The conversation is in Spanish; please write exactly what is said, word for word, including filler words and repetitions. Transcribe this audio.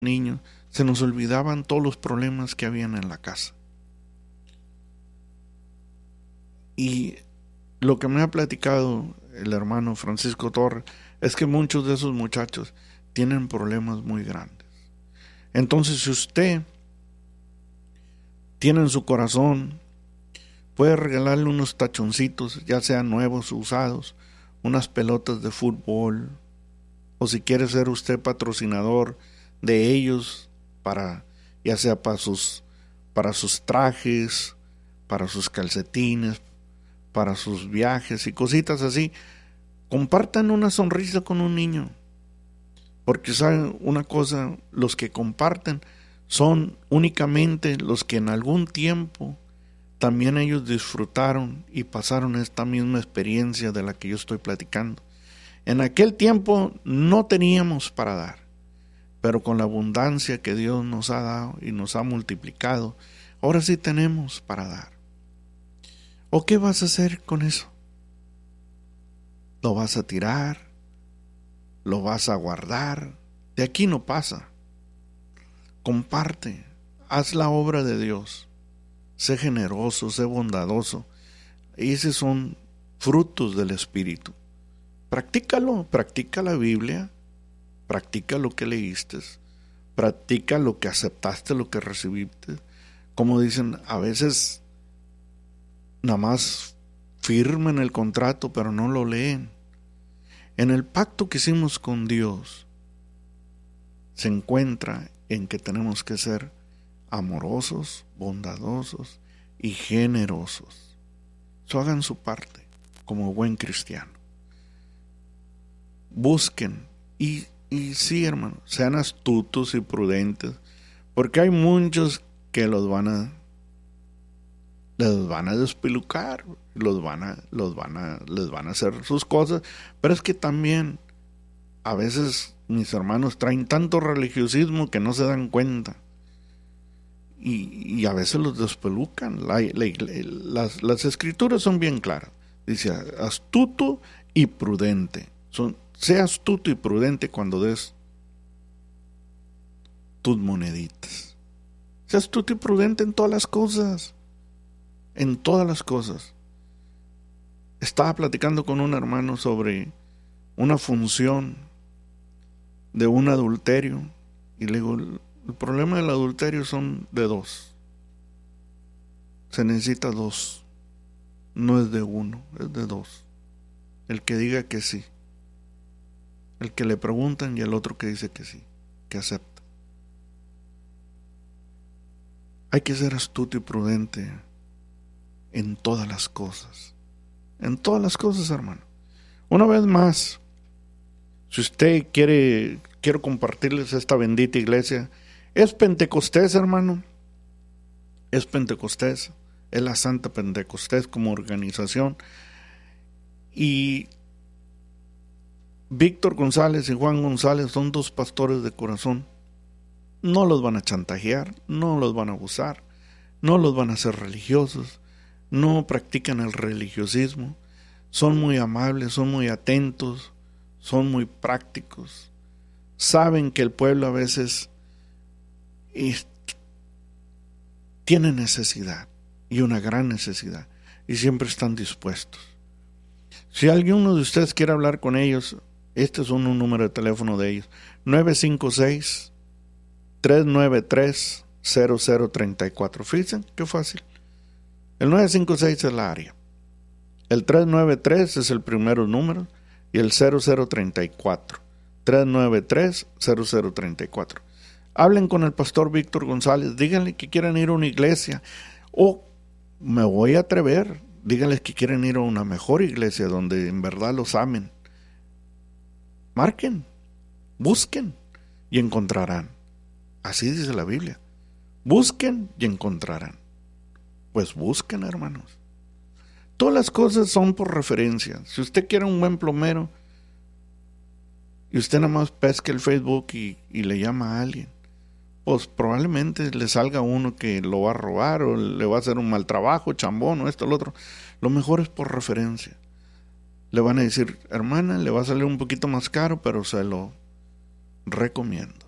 niños, se nos olvidaban todos los problemas que habían en la casa. Y lo que me ha platicado el hermano Francisco Torres es que muchos de esos muchachos tienen problemas muy grandes. Entonces, si usted tiene en su corazón, puede regalarle unos tachoncitos, ya sean nuevos o usados, unas pelotas de fútbol, o si quiere ser usted patrocinador de ellos, para ya sea para sus, para sus trajes, para sus calcetines, para sus viajes y cositas así, compartan una sonrisa con un niño. Porque saben una cosa, los que comparten son únicamente los que en algún tiempo también ellos disfrutaron y pasaron esta misma experiencia de la que yo estoy platicando. En aquel tiempo no teníamos para dar, pero con la abundancia que Dios nos ha dado y nos ha multiplicado, ahora sí tenemos para dar. ¿O qué vas a hacer con eso? ¿Lo vas a tirar? ¿Lo vas a guardar? De aquí no pasa. Comparte, haz la obra de Dios, sé generoso, sé bondadoso. Esos son frutos del Espíritu. Practícalo, practica la Biblia, practica lo que leíste, practica lo que aceptaste, lo que recibiste. Como dicen, a veces nada más firman el contrato, pero no lo leen. En el pacto que hicimos con Dios se encuentra en que tenemos que ser amorosos, bondadosos y generosos. So, hagan su parte como buen cristiano. Busquen y, y sí, hermano, sean astutos y prudentes, porque hay muchos que los van a les van a despelucar, los van a, los van a, les van a hacer sus cosas, pero es que también a veces mis hermanos traen tanto religiosismo que no se dan cuenta y, y a veces los despelucan. La, la, las, las escrituras son bien claras, dice astuto y prudente. Son, sea astuto y prudente cuando des tus moneditas. Sea astuto y prudente en todas las cosas. En todas las cosas. Estaba platicando con un hermano sobre una función de un adulterio y le digo, el, el problema del adulterio son de dos. Se necesita dos. No es de uno, es de dos. El que diga que sí. El que le preguntan y el otro que dice que sí, que acepta. Hay que ser astuto y prudente en todas las cosas. En todas las cosas, hermano. Una vez más, si usted quiere, quiero compartirles esta bendita iglesia. Es Pentecostés, hermano. Es Pentecostés. Es la Santa Pentecostés como organización. Y Víctor González y Juan González son dos pastores de corazón. No los van a chantajear, no los van a abusar, no los van a hacer religiosos. No practican el religiosismo, son muy amables, son muy atentos, son muy prácticos, saben que el pueblo a veces es, tiene necesidad y una gran necesidad y siempre están dispuestos. Si alguno de ustedes quiere hablar con ellos, este es un, un número de teléfono de ellos, nueve cinco seis, tres nueve tres, cero cero tres cuatro. Fíjense qué fácil. El nueve cinco seis es la área. El tres nueve tres es el primero número y el cero cero tres cuatro. tres nueve tres, cero cero tres cuatro. Hablen con el pastor Víctor González, díganle que quieren ir a una iglesia o me voy a atrever, díganles que quieren ir a una mejor iglesia donde en verdad los amen. Marquen, busquen y encontrarán. Así dice la Biblia. Busquen y encontrarán. Pues busquen, hermanos. Todas las cosas son por referencia. Si usted quiere un buen plomero y usted nada más pesca el Facebook y, y le llama a alguien, pues probablemente le salga uno que lo va a robar o le va a hacer un mal trabajo, chambón o esto o lo otro. Lo mejor es por referencia. Le van a decir, hermana, le va a salir un poquito más caro, pero se lo recomiendo.